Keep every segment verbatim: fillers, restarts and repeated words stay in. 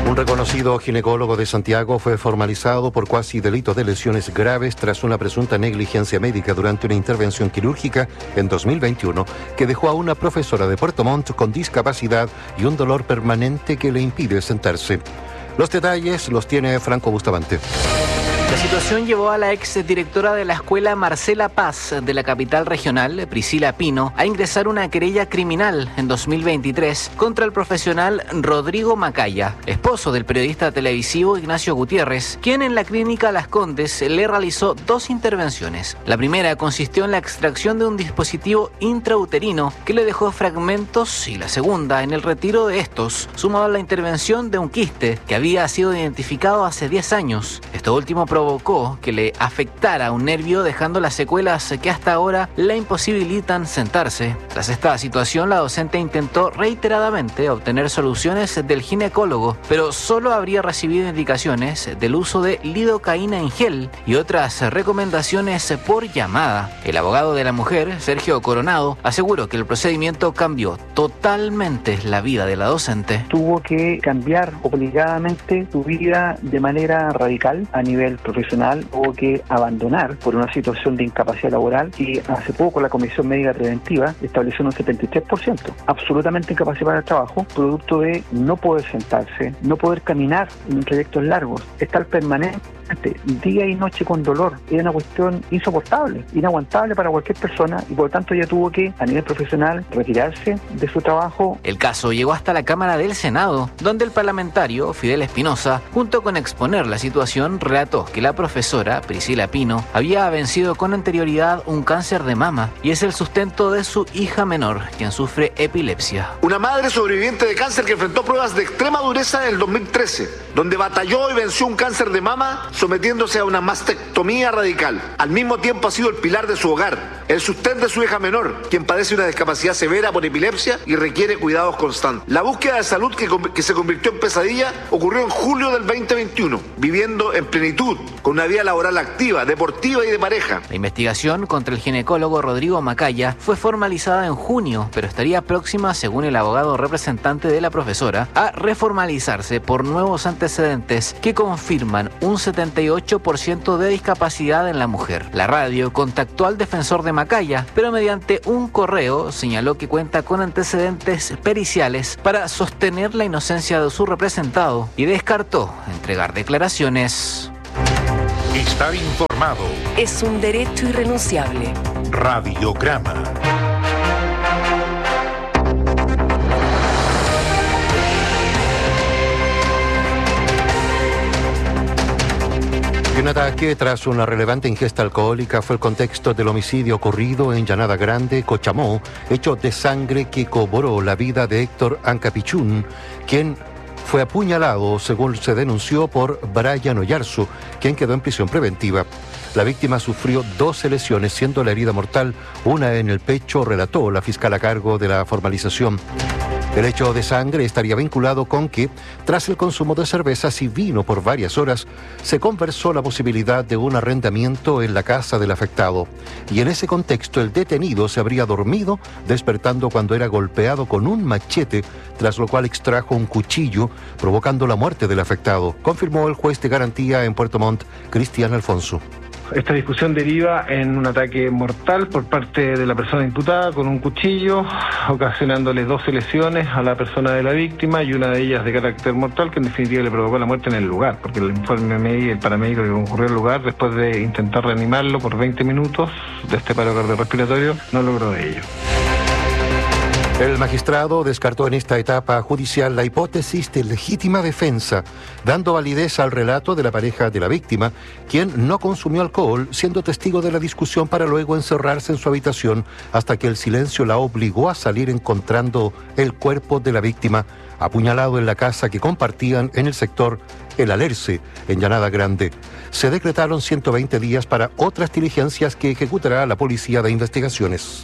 Un reconocido ginecólogo de Santiago fue formalizado por cuasi delito de lesiones graves tras una presunta negligencia médica durante una intervención quirúrgica en dos mil veintiuno que dejó a una profesora de Puerto Montt con discapacidad y un dolor permanente que le impide sentarse. Los detalles los tiene Franco Bustamante. La situación llevó a la exdirectora de la escuela Marcela Paz de la capital regional, Priscila Pino, a ingresar una querella criminal en dos mil veintitrés contra el profesional Rodrigo Macaya, esposo del periodista televisivo Ignacio Gutiérrez, quien en la clínica Las Condes le realizó dos intervenciones. La primera consistió en la extracción de un dispositivo intrauterino que le dejó fragmentos y la segunda en el retiro de estos, sumado a la intervención de un quiste que había sido identificado hace diez años. Esto último provocó que le afectara un nervio, dejando las secuelas que hasta ahora la imposibilitan sentarse. Tras esta situación, la docente intentó reiteradamente obtener soluciones del ginecólogo, pero solo habría recibido indicaciones del uso de lidocaína en gel y otras recomendaciones por llamada. El abogado de la mujer, Sergio Coronado, aseguró que el procedimiento cambió totalmente la vida de la docente. Tuvo que cambiar obligadamente su vida de manera radical a nivel profesional, tuvo que abandonar por una situación de incapacidad laboral y hace poco la Comisión Médica Preventiva estableció un setenta y tres por ciento, absolutamente incapacidad para el trabajo, producto de no poder sentarse, no poder caminar en trayectos largos, estar permanente día y noche con dolor. Era una cuestión insoportable, inaguantable para cualquier persona y por lo tanto ella tuvo que, a nivel profesional, retirarse de su trabajo. El caso llegó hasta la Cámara del Senado, donde el parlamentario Fidel Espinosa, junto con exponer la situación, relató que la profesora Priscila Pino había vencido con anterioridad un cáncer de mama y es el sustento de su hija menor, quien sufre epilepsia. Una madre sobreviviente de cáncer que enfrentó pruebas de extrema dureza en el dos mil trece, donde batalló y venció un cáncer de mama sometiéndose a una mastectomía radical. Al mismo tiempo ha sido el pilar de su hogar, el sustento de su hija menor, quien padece una discapacidad severa por epilepsia y requiere cuidados constantes. La búsqueda de salud que, que se convirtió en pesadilla ocurrió en julio del veinte veintiuno, viviendo en plenitud, con una vida laboral activa, deportiva y de pareja. La investigación contra el ginecólogo Rodrigo Macaya fue formalizada en junio, pero estaría próxima, según el abogado representante de la profesora, a reformalizarse por nuevos antecedentes que confirman un setenta y ocho por ciento de discapacidad en la mujer. La radio contactó al defensor de Macaya, pero mediante un correo señaló que cuenta con antecedentes periciales para sostener la inocencia de su representado y descartó entregar declaraciones. Estar informado es un derecho irrenunciable. Radiograma. Un ataque tras una relevante ingesta alcohólica fue el contexto del homicidio ocurrido en Llanada Grande, Cochamó, hecho de sangre que cobró la vida de Héctor Ancapichún, quien fue apuñalado, según se denunció, por Brian Oyarzo, quien quedó en prisión preventiva. La víctima sufrió doce lesiones, siendo la herida mortal una en el pecho, relató la fiscal a cargo de la formalización. El hecho de sangre estaría vinculado con que, tras el consumo de cervezas y vino por varias horas, se conversó la posibilidad de un arrendamiento en la casa del afectado. Y en ese contexto, el detenido se habría dormido, despertando cuando era golpeado con un machete, tras lo cual extrajo un cuchillo, provocando la muerte del afectado, confirmó el juez de garantía en Puerto Montt, Cristian Alfonso. Esta discusión deriva en un ataque mortal por parte de la persona imputada con un cuchillo, ocasionándole doce lesiones a la persona de la víctima y una de ellas de carácter mortal, que en definitiva le provocó la muerte en el lugar, porque el informe médico, el paramédico que concurrió al lugar, después de intentar reanimarlo por veinte minutos de este paro cardiorrespiratorio, no logró de ello. El magistrado descartó en esta etapa judicial la hipótesis de legítima defensa, dando validez al relato de la pareja de la víctima, quien no consumió alcohol, siendo testigo de la discusión para luego encerrarse en su habitación hasta que el silencio la obligó a salir, encontrando el cuerpo de la víctima apuñalado en la casa que compartían en el sector El Alerce, en Llanada Grande. Se decretaron ciento veinte días para otras diligencias que ejecutará la Policía de Investigaciones.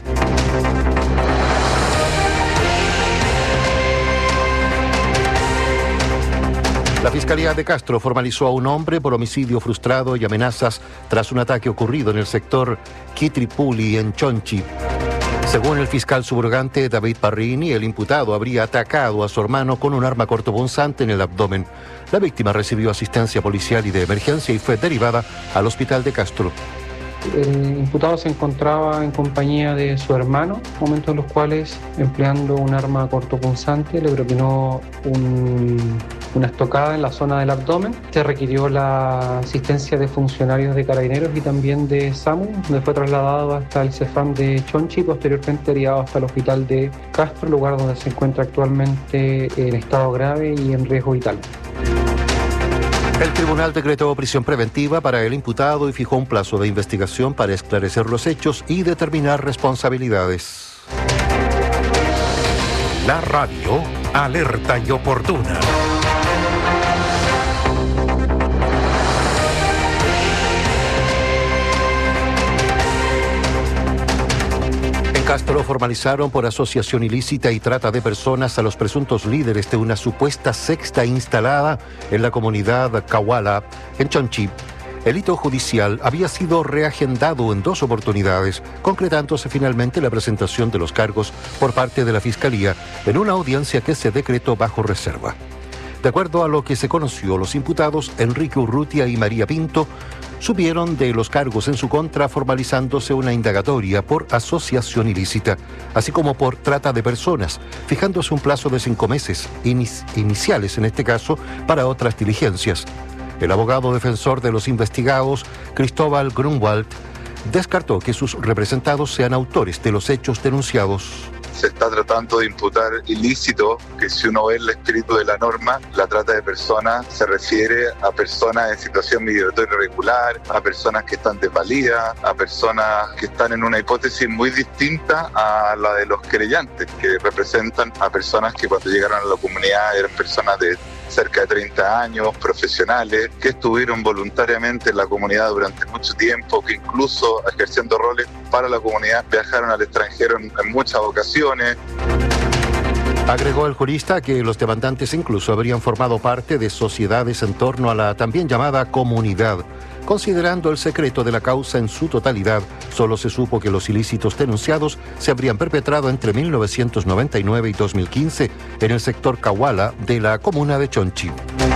La Fiscalía de Castro formalizó a un hombre por homicidio frustrado y amenazas tras un ataque ocurrido en el sector Quitripuli, en Chonchi. Según el fiscal subrogante David Parrini, el imputado habría atacado a su hermano con un arma cortopunzante en el abdomen. La víctima recibió asistencia policial y de emergencia y fue derivada al hospital de Castro. El imputado se encontraba en compañía de su hermano, momentos en los cuales, empleando un arma cortopunzante, le propinó un, una estocada en la zona del abdomen. Se requirió la asistencia de funcionarios de Carabineros y también de SAMU, donde fue trasladado hasta el CEFAM de Chonchi y posteriormente derivado hasta el hospital de Castro, lugar donde se encuentra actualmente en estado grave y en riesgo vital. El tribunal decretó prisión preventiva para el imputado y fijó un plazo de investigación para esclarecer los hechos y determinar responsabilidades. La radio, alerta y oportuna. En Castro formalizaron por asociación ilícita y trata de personas a los presuntos líderes de una supuesta secta instalada en la comunidad Cahuala, en Chonchi. El hito judicial había sido reagendado en dos oportunidades, concretándose finalmente la presentación de los cargos por parte de la Fiscalía en una audiencia que se decretó bajo reserva. De acuerdo a lo que se conoció, los imputados Enrique Urrutia y María Pinto supieron de los cargos en su contra, formalizándose una indagatoria por asociación ilícita, así como por trata de personas, fijándose un plazo de cinco meses, inici- iniciales en este caso, para otras diligencias. El abogado defensor de los investigados, Cristóbal Grunwald, descartó que sus representados sean autores de los hechos denunciados. Se está tratando de imputar ilícito, que si uno ve el espíritu de la norma, la trata de personas se refiere a personas en situación migratoria irregular, a personas que están desvalidas, a personas que están en una hipótesis muy distinta a la de los querellantes, que representan a personas que cuando llegaron a la comunidad eran personas de cerca de treinta años, profesionales, que estuvieron voluntariamente en la comunidad durante mucho tiempo, que incluso ejerciendo roles para la comunidad viajaron al extranjero en, en muchas ocasiones. Agregó el jurista que los demandantes incluso habrían formado parte de sociedades en torno a la también llamada comunidad. Considerando el secreto de la causa en su totalidad, solo se supo que los ilícitos denunciados se habrían perpetrado entre mil novecientos noventa y nueve y dos mil quince en el sector Cahuala de la comuna de Chonchi.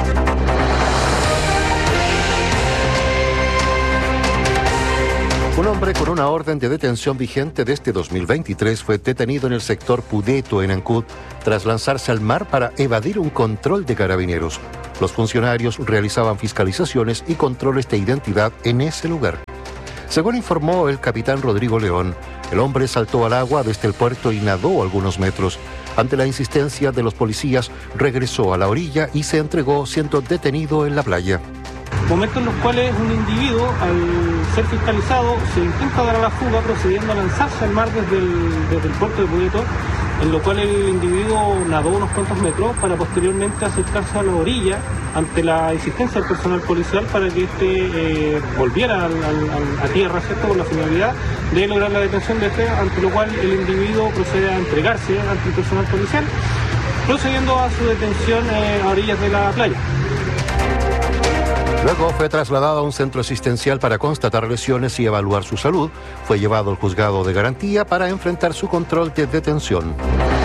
Un hombre con una orden de detención vigente desde dos mil veintitrés fue detenido en el sector Pudeto, en Ancud, tras lanzarse al mar para evadir un control de carabineros. Los funcionarios realizaban fiscalizaciones y controles de identidad en ese lugar. Según informó el capitán Rodrigo León, el hombre saltó al agua desde el puerto y nadó algunos metros. Ante la insistencia de los policías, regresó a la orilla y se entregó siendo detenido en la playa. Momentos en los cuales un individuo, al ser fiscalizado, se intenta dar a la fuga procediendo a lanzarse al mar desde el, desde el puerto de Pudeto, en lo cual el individuo nadó unos cuantos metros para posteriormente acercarse a la orilla ante la insistencia del personal policial para que éste eh, volviera al, al, a tierra, ¿cierto?, con la finalidad de lograr la detención de este, ante lo cual el individuo procede a entregarse ante el personal policial, procediendo a su detención eh, a orillas de la playa. Luego fue trasladado a un centro asistencial para constatar lesiones y evaluar su salud. Fue llevado al juzgado de garantía para enfrentar su control de detención.